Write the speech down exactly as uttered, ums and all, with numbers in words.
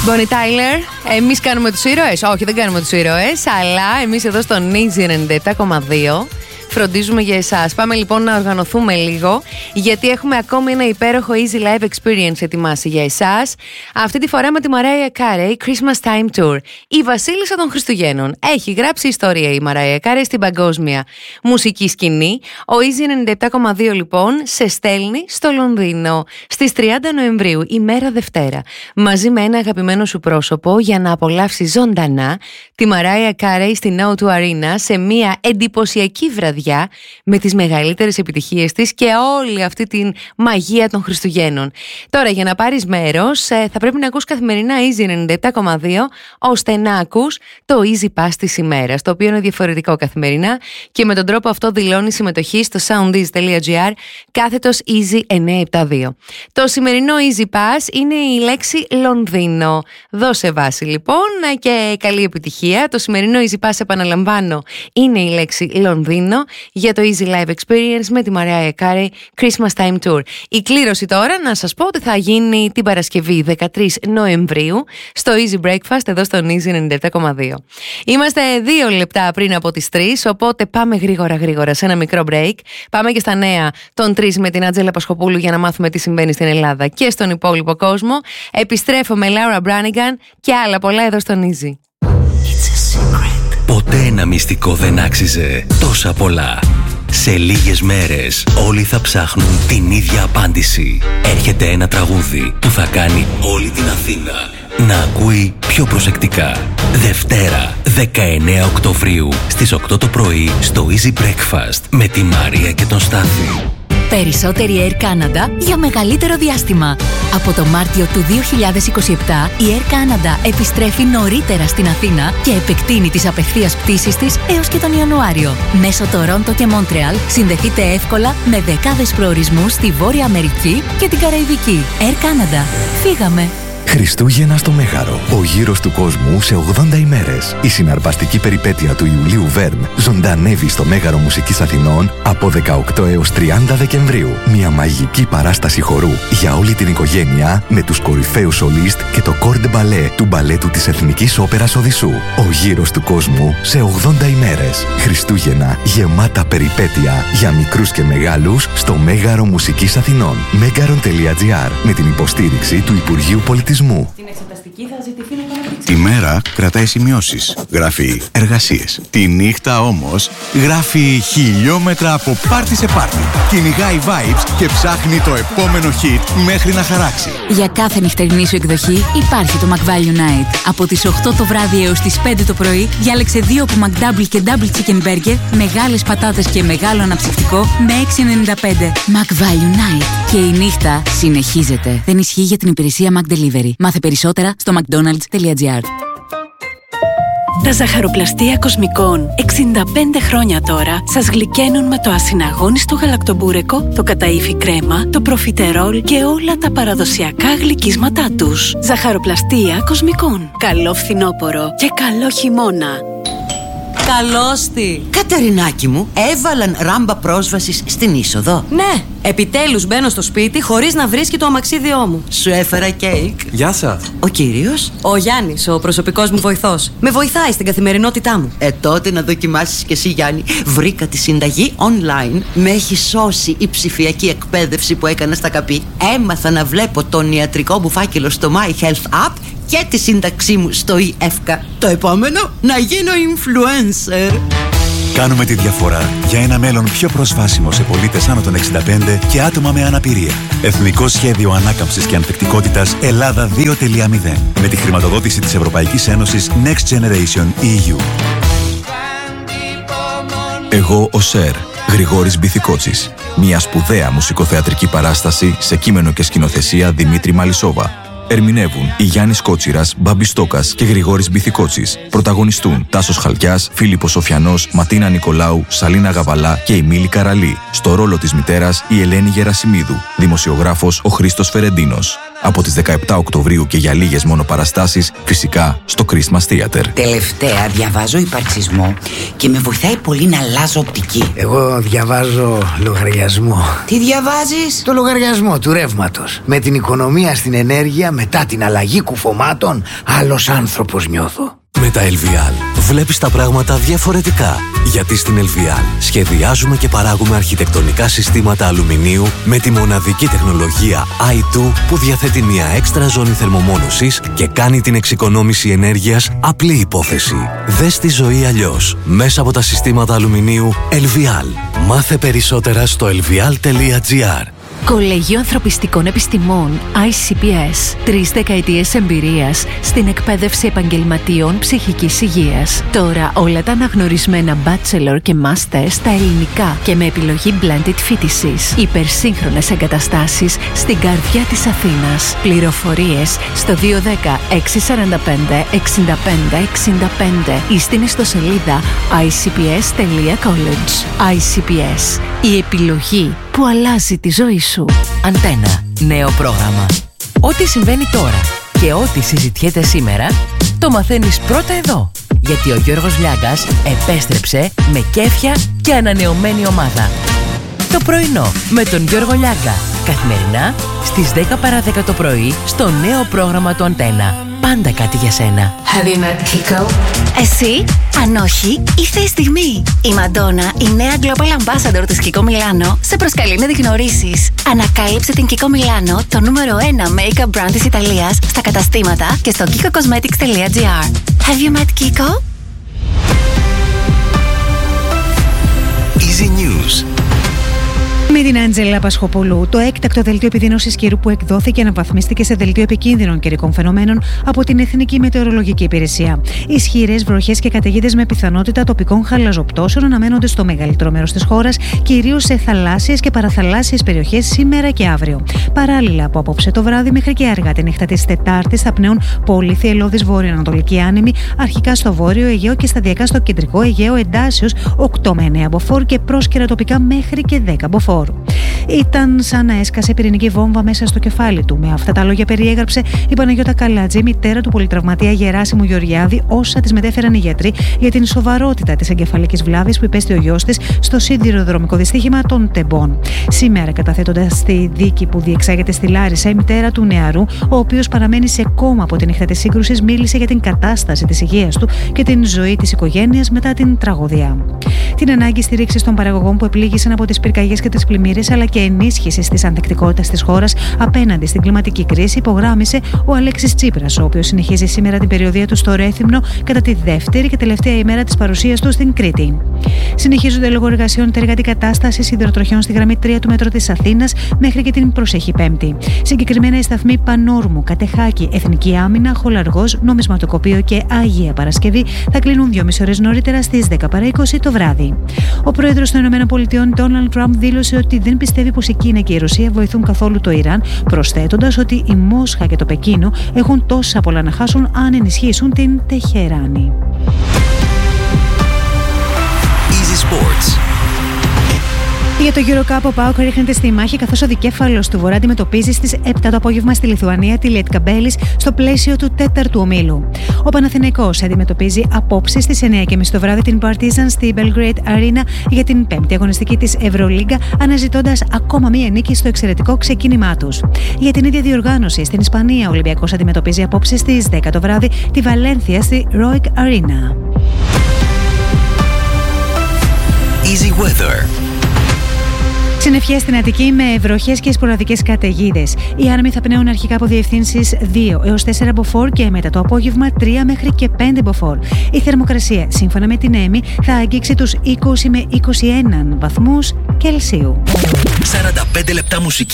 Bonnie Tyler, εμείς κάνουμε τους ήρωες. Όχι, δεν κάνουμε τους ήρωες, αλλά εμείς εδώ στον Easy ενενήντα επτά κόμμα δύο φροντίζουμε για εσάς. Πάμε λοιπόν να οργανωθούμε λίγο, γιατί έχουμε ακόμη ένα υπέροχο Easy Live Experience ετοιμάσει για εσάς. Αυτή τη φορά με τη Mariah Carey Christmas Time Tour. Η βασίλισσα των Χριστουγέννων. Έχει γράψει ιστορία η Mariah Carey στην παγκόσμια μουσική σκηνή. Ο Easy ενενήντα επτά κόμμα δύο λοιπόν σε στέλνει στο Λονδίνο στις τριάντα Νοεμβρίου, ημέρα Δευτέρα, μαζί με ένα αγαπημένο σου πρόσωπο, για να απολαύσει ζωντανά τη Mariah Carey στην ο δύο Arena σε μια εντυπωσιακή βραδιά με τις μεγαλύτερες επιτυχίες της και όλη αυτή την μαγεία των Χριστουγέννων. Τώρα, για να πάρεις μέρος θα πρέπει να ακούς καθημερινά Easy ενενήντα επτά κόμμα δύο, ώστε να ακούς το Easy Pass της ημέρας, το οποίο είναι διαφορετικό καθημερινά, και με τον τρόπο αυτό δηλώνει συμμετοχή στο soundeasy.gr κάθετος Easy εννιακόσια εβδομήντα δύο. Το σημερινό Easy Pass είναι η λέξη Λονδίνο. Δώσε βάση λοιπόν και καλή επιτυχία. Το σημερινό Easy Pass, επαναλαμβάνω, είναι η λέξη Λονδίνο για το Easy Live Experience με τη Mariah Carey Christmas Time Tour. Η κλήρωση τώρα, να σας πω ότι θα γίνει την Παρασκευή δεκατρείς Νοεμβρίου στο Easy Breakfast εδώ στον Easy ενενήντα επτά κόμμα δύο. Είμαστε δύο λεπτά πριν από τις τρεις, οπότε πάμε γρήγορα γρήγορα σε ένα μικρό break. Πάμε και στα νέα των τρεις με την Άντζελα Πασχοπούλου για να μάθουμε τι συμβαίνει στην Ελλάδα και στον υπόλοιπο κόσμο. Επιστρέφω με Laura Branigan και άλλα πολλά εδώ στον Easy. Ποτέ ένα μυστικό δεν άξιζε τόσα πολλά. Σε λίγες μέρες όλοι θα ψάχνουν την ίδια απάντηση. Έρχεται ένα τραγούδι που θα κάνει όλη την Αθήνα να ακούει πιο προσεκτικά. Δευτέρα, δεκαεννέα Οκτωβρίου, στις οκτώ το πρωί, στο Easy Breakfast με τη Μαρία και τον Στάθη. Περισσότερη Air Canada για μεγαλύτερο διάστημα. Από το Μάρτιο του δύο χιλιάδες είκοσι επτά, η Air Canada επιστρέφει νωρίτερα στην Αθήνα και επεκτείνει τις απευθείας πτήσεις της έως και τον Ιανουάριο. Μέσω Τορόντο και Μόντρεαλ συνδεθείτε εύκολα με δεκάδες προορισμούς στη Βόρεια Αμερική και την Καραϊβική. Air Canada. Φύγαμε! Χριστούγεννα στο Μέγαρο. Ο γύρος του κόσμου σε ογδόντα ημέρες. Η συναρπαστική περιπέτεια του Ιουλίου Βέρν ζωντανεύει στο Μέγαρο Μουσικής Αθηνών από δεκαοκτώ έως τριάντα Δεκεμβρίου. Μια μαγική παράσταση χορού για όλη την οικογένεια με τους κορυφαίους σολίστ και το Corps de Ballet του μπαλέτου της Εθνικής Όπερας Οδυσσού. Ο γύρος του κόσμου σε ογδόντα ημέρες. Χριστούγεννα γεμάτα περιπέτεια για μικρούς και μεγάλους στο Μέγαρο Μουσικής Αθηνών. megaron.gr με την υποστήριξη του Υπουργείου Πολιτισμού. Στην εξεταστική θα ζητηθεί να κάνω. Τη μέρα κρατάει σημειώσεις, γράφει εργασίες. Τη νύχτα όμως γράφει χιλιόμετρα από πάρτι σε πάρτι. Κυνηγάει vibes και ψάχνει το επόμενο hit μέχρι να χαράξει. Για κάθε νυχτερινή σου εκδοχή υπάρχει το McValue Night. Από τις οκτώ το βράδυ έως τις πέντε το πρωί διάλεξε δύο από McDouble και Double Chicken Burger, μεγάλες πατάτες και μεγάλο αναψυκτικό με έξι ενενήντα πέντε. McValue Night. Και η νύχτα συνεχίζεται. Δεν ισχύει για την υπηρεσία McDelivery. Μάθε περισσότερα στο mcdonalds.gr. Τα ζαχαροπλαστεία Κοσμικών, εξήντα πέντε χρόνια τώρα, σας γλυκαίνουν με το ασυναγώνιστο γαλακτομπούρεκο, το καταΐφι κρέμα, το προφιτερόλ και όλα τα παραδοσιακά γλυκίσματά τους. Ζαχαροπλαστεία Κοσμικών. Καλό φθινόπωρο και καλό χειμώνα. Καλώς τη! Κατερινάκι μου, έβαλαν ράμπα πρόσβασης στην είσοδο. Ναι, επιτέλους μπαίνω στο σπίτι χωρίς να βρίσκει το αμαξίδιό μου. Σου έφερα κέικ. Γεια σας. Ο κύριος? Ο Γιάννης, ο προσωπικός μου βοηθός. Με βοηθάει στην καθημερινότητά μου. Ε, τότε να δοκιμάσεις κι εσύ, Γιάννη. Βρήκα τη συνταγή online. Με έχει σώσει η ψηφιακή εκπαίδευση που έκανα στα ΚΑΠΗ. Έμαθα να βλέπω τον ιατρικό μου φάκελο στο My Health App και τη σύνταξή μου στο ι-εύκα. Το επόμενο, να γίνω influencer. Κάνουμε τη διαφορά για ένα μέλλον πιο προσβάσιμο σε πολίτες άνω των εξήντα πέντε και άτομα με αναπηρία. Εθνικό Σχέδιο Ανάκαμψης και Ανθεκτικότητας Ελλάδα δύο τελεία μηδέν. Με τη χρηματοδότηση της Ευρωπαϊκής Ένωσης Next Generation ι γιου. Εγώ ο Σερ, Γρηγόρης Μπιθικότσης. Μια σπουδαία μουσικοθεατρική παράσταση σε κείμενο και σκηνοθεσία Δημήτρη Μαλισσόβα. Ερμηνεύουν η Γιάννης Κότσιρας, Μπάμπης Στόκας και Γρηγόρης Μπιθικότσης. Πρωταγωνιστούν Τάσος Χαλκιάς, Φίλιππος Σοφιανός, Ματίνα Νικολάου, Σαλίνα Γαβαλά και η Μίλη Καραλή. Στο ρόλο της μητέρας η Ελένη Γερασιμίδου. Δημοσιογράφος ο Χρήστος Φερεντίνος. από τις δεκαεπτά Οκτωβρίου και για λίγες μόνο παραστάσεις, φυσικά στο Christmas Theater. Τελευταία διαβάζω υπαρξισμό και με βοηθάει πολύ να αλλάζω οπτική. Εγώ διαβάζω λογαριασμό. Τι διαβάζεις? Το λογαριασμό του ρεύματος. Με την οικονομία στην ενέργεια μετά την αλλαγή κουφωμάτων, άλλος άνθρωπος νιώθω. Με τα ελ βι ελ βλέπεις τα πράγματα διαφορετικά. Γιατί στην ελ βι ελ σχεδιάζουμε και παράγουμε αρχιτεκτονικά συστήματα αλουμινίου με τη μοναδική τεχνολογία άι τού που διαθέτει μια έξτρα ζώνη θερμομόνωσης και κάνει την εξοικονόμηση ενέργειας απλή υπόθεση. Δες τη ζωή αλλιώς μέσα από τα συστήματα αλουμινίου ελ βι ελ. Μάθε περισσότερα στο ελ βι ελ τελεία τζι άρ. Κολεγείο Ανθρωπιστικών Επιστημών άι σι πι ες. Τρεις δεκαετίες εμπειρίας στην εκπαίδευση επαγγελματιών ψυχικής υγείας. Τώρα όλα τα αναγνωρισμένα bachelor και master στα ελληνικά και με επιλογή blended φοιτησης. Υπερσύγχρονες εγκαταστάσεις στην καρδιά της Αθήνας. Πληροφορίες στο δύο ένα μηδέν έξι τέσσερα πέντε εξήντα πέντε εξήντα πέντε ή στην ιστοσελίδα άι σι πι ες τελεία college. άι σι πι ες. Η επιλογή που αλλάζει τη ζωή σου. Αντένα. Νέο πρόγραμμα. Ό,τι συμβαίνει τώρα και ό,τι συζητιέται σήμερα, το μαθαίνεις πρώτα εδώ. Γιατί ο Γιώργος Λιάγκας επέστρεψε με κέφια και ανανεωμένη ομάδα. Το πρωινό με τον Γιώργο Λιάγκα. Καθημερινά στις δέκα παρά δέκα το πρωί στο νέο πρόγραμμα του Αντένα. Πάντα κάτι για σένα. Have you met Kiko? Εσύ, αν όχι, ήρθε η στιγμή. Η Μαντόνα, η νέα Global Ambassador της Kiko Milano, σε προσκαλεί να τη γνωρίσεις. Ανακάλυψε την Kiko Milano, το νούμερο ένα make-up brand της Ιταλίας, στα καταστήματα και στο kiko cosmetics τελεία τζι άρ. Have you met Kiko? Easy News. Με την Άντζελα Πασχοπολού, το έκτακτο δελτίο επιδείνωσης καιρού που εκδόθηκε αναβαθμίστηκε σε δελτίο επικίνδυνων καιρικών φαινομένων από την Εθνική Μετεωρολογική Υπηρεσία. Ισχυρές βροχές και καταιγίδες με πιθανότητα τοπικών χαλαζοπτώσεων αναμένονται στο μεγαλύτερο μέρος της χώρας, κυρίως σε θαλάσσιες και παραθαλάσσιες περιοχές σήμερα και αύριο. Παράλληλα, από απόψε το βράδυ μέχρι και αργά τη νύχτα της Τετάρτης θα πνέουν πολύ θυελλώδης βόρειο-ανατολική άνεμη, αρχικά στο βόρειο Αιγαίο και σταδιακά στο κεντρικό Αιγαίο, εντάσσεως οκτώ με εννέα μποφόρ και πρόσκαιρα τοπικά μέχρι και δέκα μποφόρ. Ήταν σαν να έσκασε πυρηνική βόμβα μέσα στο κεφάλι του. Με αυτά τα λόγια περιέγραψε η Παναγιώτα Καλάτζη, μητέρα του πολυτραυματία Γεράσιμου Γεωργιάδη, όσα της μετέφεραν οι γιατροί για την σοβαρότητα της εγκεφαλικής βλάβης που υπέστη ο γιος της στο σιδηροδρομικό δυστύχημα των Τεμπών. Σήμερα, καταθέτοντας στη δίκη που διεξάγεται στη Λάρισα, η μητέρα του νεαρού, ο οποίος παραμένει σε κόμμα από την νύχτα της σύγκρουσης, μίλησε για την κατάσταση της υγείας του και την ζωή της οικογένειας μετά την τραγωδία. Την ανάγκη στήριξης των παραγωγών που επλήγησαν από τις πυρκαγιές και τις πλημμύρες, αλλά και ενίσχυσης της ανθεκτικότητας της χώρας απέναντι στην κλιματική κρίση, υπογράμμισε ο Αλέξης Τσίπρας, ο οποίος συνεχίζει σήμερα την περιοδεία του στο Ρέθυμνο κατά τη δεύτερη και τελευταία ημέρα της παρουσίας του στην Κρήτη. Συνεχίζονται λόγω εργασιών τέργατη κατάσταση σιδηροτροχιών στη γραμμή τρία του μέτρο της Αθήνας μέχρι και την προσεχή Πέμπτη. Συγκεκριμένα οι σταθμοί Πανόρμου, Κατεχάκη, Εθνική Άμυνα, Χολαργός, Νομισματοκοπείο και Αγία Παρασκευή θα κλείνουν δυόμιση ώρες νωρίτερα στις δέκα παρά είκοσι το βράδυ. Ο πρόεδρος των ΗΠΑ, Ντόναλντ Τραμπ, δήλωσε ότι δεν πιστεύει πως η Κίνα και η Ρωσία βοηθούν καθόλου το Ιράν, προσθέτοντας ότι η Μόσχα και το Πεκίνο έχουν τόσα πολλά να χάσουν αν ενισχύσουν την Τεχεράνη. Easy Sports. Για το EuroCup ο ΠΑΟΚ ρίχνεται στη μάχη, καθώς ο δικέφαλος του Βορρά αντιμετωπίζει στις επτά το απόγευμα στη Λιθουανία τη Λιετκαμπέλης στο πλαίσιο του τέταρτου ομίλου. Ο Παναθηναϊκός αντιμετωπίζει απόψε στις εννέα και μισή το βράδυ την Partizan στη Belgrade Arena για την πέμπτη αγωνιστική της Ευρωλίγκα, αναζητώντας ακόμα μία νίκη στο εξαιρετικό ξεκίνημά τους. Για την ίδια διοργάνωση στην Ισπανία ο Ολυμπιακός αντιμετωπίζει απόψε στις δέκα το βράδυ τη Βαλένθια στη Roig Arena. Easy Weather. Συννεφιές στην Αττική με βροχές και σποραδικές καταιγίδες. Οι άνεμοι θα πνέουν αρχικά από διευθύνσεις δύο έως τέσσερα μποφόρ και μετά το απόγευμα τρία μέχρι και πέντε μποφόρ. Η θερμοκρασία, σύμφωνα με την ΕΜΗ, θα αγγίξει τους είκοσι με είκοσι ένα βαθμούς Κελσίου. σαράντα πέντε λεπτά μουσική.